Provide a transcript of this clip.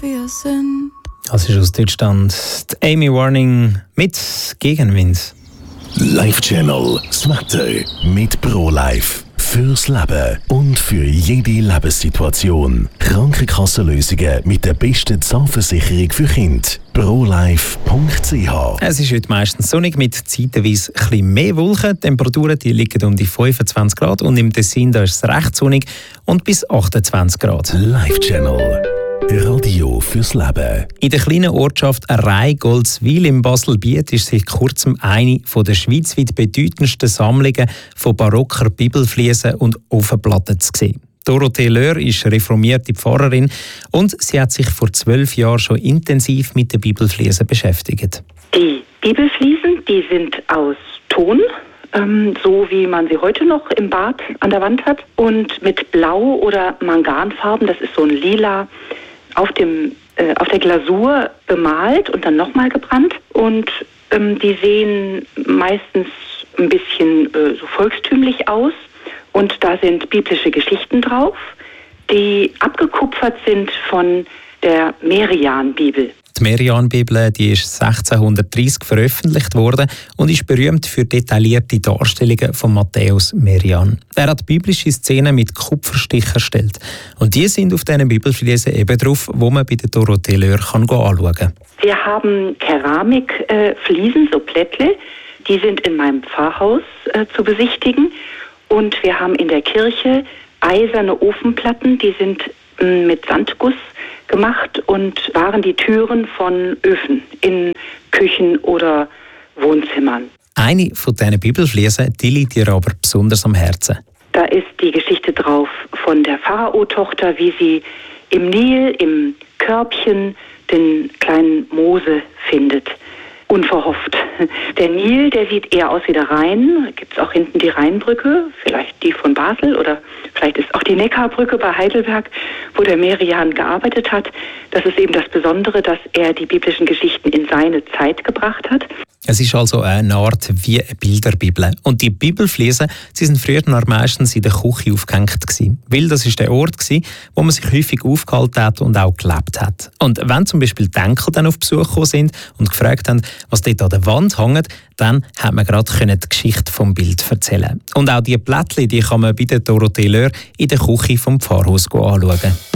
wir sind. Das ist aus Deutschland die Amy Warning mit Gegenwind. Live Channel, das Wetter mit ProLife. Fürs Leben und für jede Lebenssituation. Krankenkassenlösungen mit der besten Zahnversicherung für Kinder. ProLife.ch. Es ist heute meistens sonnig mit zeitweise ein bisschen mehr Wolken. Die Temperaturen die liegen um die 25 Grad und im Tessin da ist es recht sonnig und bis 28 Grad. Live Channel. Radio fürs Leben. In der kleinen Ortschaft Rheingoldswil im Baselbiet ist seit kurzem eine der schweizweit bedeutendsten Sammlungen von barocker Bibelfliesen und Ofenplatten zu sehen. Dorothee Löhr ist reformierte Pfarrerin und sie hat sich vor 12 Jahren schon intensiv mit den Bibelfliesen beschäftigt. Die Bibelfliesen, die sind aus Ton, so wie man sie heute noch im Bad an der Wand hat, und mit Blau- oder Manganfarben, das ist so ein Lila, auf der Glasur bemalt und dann nochmal gebrannt. Und die sehen meistens ein bisschen so volkstümlich aus. Und da sind biblische Geschichten drauf, die abgekupfert sind von der Merian-Bibel. Die Merian-Bibel die ist 1630 veröffentlicht worden und ist berühmt für detaillierte Darstellungen von Matthäus Merian. Er hat biblische Szenen mit Kupferstichen erstellt. Und die sind auf diesen Bibelfliesen eben drauf, wo man bei der Dorothee Löhr anschauen kann. Wir haben Keramikfliesen, so Plättle, die sind in meinem Pfarrhaus zu besichtigen. Und wir haben in der Kirche eiserne Ofenplatten, die sind mit Sandguss gemacht und waren die Türen von Öfen in Küchen oder Wohnzimmern. Eine von diesen Bibelfliesen die liegt ihr aber besonders am Herzen. Da ist die Geschichte drauf von der Pharao-Tochter, wie sie im Nil, im Körbchen, den kleinen Mose findet. Unverhofft. Der Nil, der sieht eher aus wie der Rhein. Gibt es auch hinten die Rheinbrücke, vielleicht die von Basel oder vielleicht ist auch die Neckarbrücke bei Heidelberg, wo der Merian gearbeitet hat. Das ist eben das Besondere, dass er die biblischen Geschichten in seine Zeit gebracht hat. Es ist also eine Art wie eine Bilderbibel. Und die Bibelfliesen, sie sind früher noch meistens in der Küche aufgehängt gewesen. Weil das ist der Ort gewesen, wo man sich häufig aufgehalten hat und auch gelebt hat. Und wenn zum Beispiel die Enkel dann auf Besuch gekommen sind und gefragt haben, was dort an der Wand hängt, dann hat man gerade die Geschichte vom Bild erzählen. Und auch die Plättchen, die kann man bei der Dorothee Löhr in der Küche vom Pfarrhaus anschauen.